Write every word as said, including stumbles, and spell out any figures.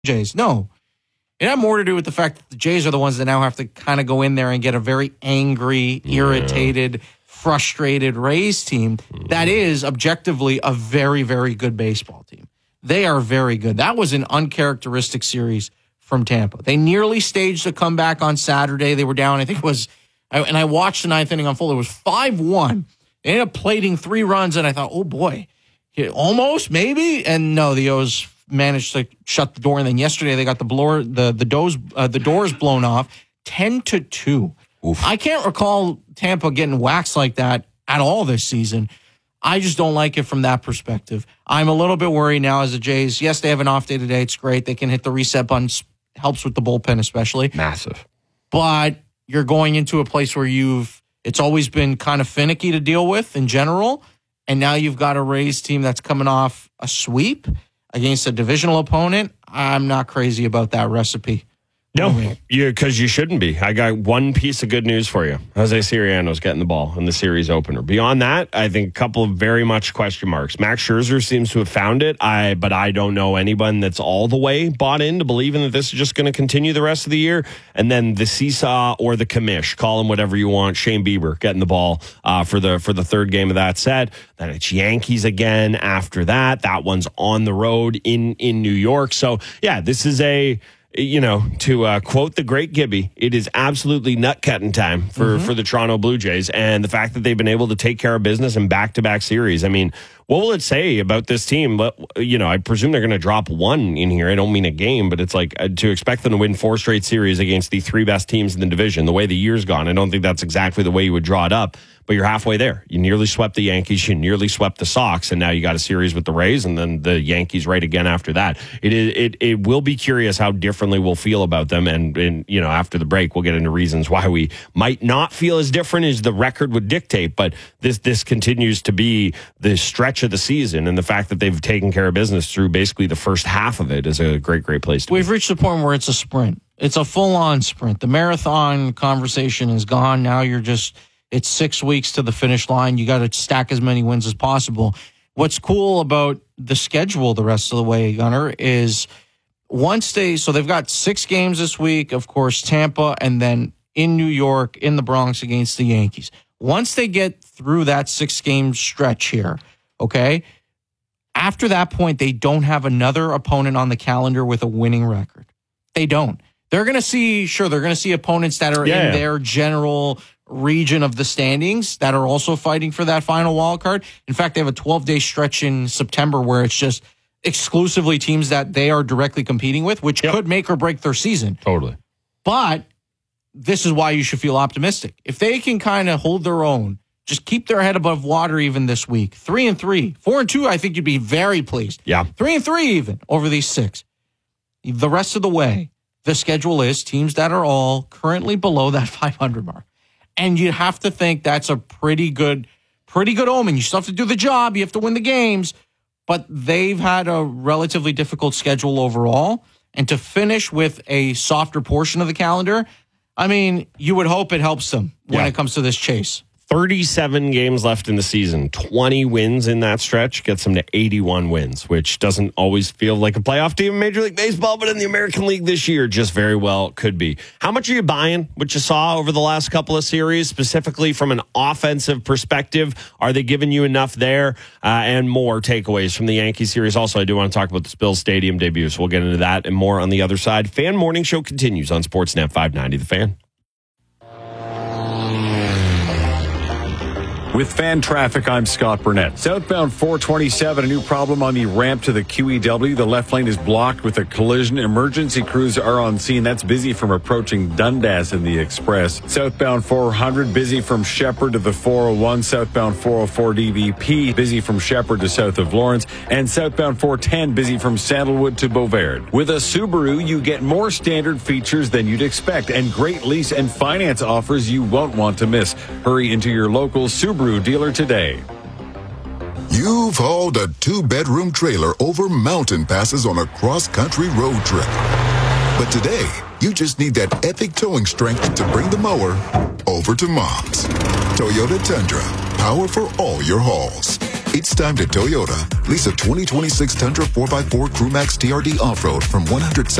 Jays. No. It had more to do with the fact that the Jays are the ones that now have to kind of go in there and get a very angry, irritated, yeah. frustrated Rays team that is objectively a very, very good baseball team. They are very good. That was an uncharacteristic series from Tampa. They nearly staged a comeback on Saturday. They were down, I think it was, and I watched the ninth inning unfold. It was five one. They ended up plating three runs, and I thought, oh boy, almost, maybe? And no, the O's managed to shut the door, and then yesterday they got the blower, the the doors, uh, the doors blown off, ten to two. Oof. I can't recall Tampa getting waxed like that at all this season. I just don't like it from that perspective. I'm a little bit worried now as the Jays. Yes, they have an off day today. It's great. They can hit the reset button. Helps with the bullpen especially. Massive. But you're going into a place where you've it's always been kind of finicky to deal with in general, and now you've got a Rays team that's coming off a sweep against a divisional opponent. I'm not crazy about that recipe. No, because you, you shouldn't be. I got one piece of good news for you. Jose Siriano's getting the ball in the series opener. Beyond that, I think a couple of very much question marks. Max Scherzer seems to have found it, I but I don't know anyone that's all the way bought into believing that this is just going to continue the rest of the year. And then the seesaw or the commish, call him whatever you want, Shane Bieber getting the ball uh, for the for the third game of that set. Then it's Yankees again after that. That one's on the road in, in New York. So, yeah, this is a... You know, to uh, quote the great Gibby, it is absolutely nut-cutting time for, mm-hmm. for the Toronto Blue Jays. And the fact that they've been able to take care of business in back-to-back series. I mean, what will it say about this team? But, you know, I presume they're going to drop one in here. I don't mean a game, but it's like uh, to expect them to win four straight series against the three best teams in the division. The way the year's gone, I don't think that's exactly the way you would draw it up. But you're halfway there. You nearly swept the Yankees. You nearly swept the Sox. And now you got a series with the Rays and then the Yankees right again after that. It is, it, it will be curious how differently we'll feel about them. And, and, you know, after the break, we'll get into reasons why we might not feel as different as the record would dictate. But this, this continues to be the stretch of the season. And the fact that they've taken care of business through basically the first half of it is a great, great place to We've be. reached the point where it's a sprint. It's a full-on sprint. The marathon conversation is gone. Now you're just... It's six weeks to the finish line. You got to stack as many wins as possible. What's cool about the schedule the rest of the way, Gunnar, is once they, so they've got six games this week, of course, Tampa, and then in New York, in the Bronx against the Yankees. Once they get through that six-game stretch here, okay, after that point, they don't have another opponent on the calendar with a winning record. They don't. They're going to see, sure, they're going to see opponents that are yeah, in yeah. their general region of the standings that are also fighting for that final wild card. In fact, they have a twelve-day stretch in September where it's just exclusively teams that they are directly competing with, which yep. could make or break their season. Totally. But this is why you should feel optimistic. If they can kind of hold their own, just keep their head above water even this week. Three and three. Four and two, I think you'd be very pleased. Yeah. Three and three even over these six. The rest of the way, the schedule is teams that are all currently below that five hundred mark. And you have to think that's a pretty good, pretty good omen. You still have to do the job. You have to win the games. But they've had a relatively difficult schedule overall. And to finish with a softer portion of the calendar, I mean, you would hope it helps them when yeah. it comes to this chase. thirty-seven games left in the season. twenty wins in that stretch gets them to eighty-one wins, which doesn't always feel like a playoff team in Major League Baseball, but in the American League this year, just very well could be. How much are you buying what you saw over the last couple of series, specifically from an offensive perspective? Are they giving you enough there? Uh, and more takeaways from the Yankee series. Also, I do want to talk about the Spills Stadium debut, so we'll get into that and more on the other side. Fan Morning Show continues on Sportsnet five ninety The Fan. With Fan Traffic, I'm Scott Burnett. Southbound four twenty-seven, a new problem on the ramp to the Q E W. The left lane is blocked with a collision. Emergency crews are on scene. That's busy from approaching Dundas in the Express. Southbound four hundred, busy from Shepherd to the four oh one. Southbound four oh four D V P, busy from Shepherd to south of Lawrence. And southbound four ten, busy from Sandalwood to Beauvard. With a Subaru, you get more standard features than you'd expect and great lease and finance offers you won't want to miss. Hurry into your local Subaru dealer today. You've hauled a two-bedroom trailer over mountain passes on a cross-country road trip. But today, you just need that epic towing strength to bring the mower over to Mom's. Toyota Tundra, power for all your hauls. It's time to Toyota. Lease a twenty twenty-six Tundra four by four Crewmax T R D Off-Road from one hundred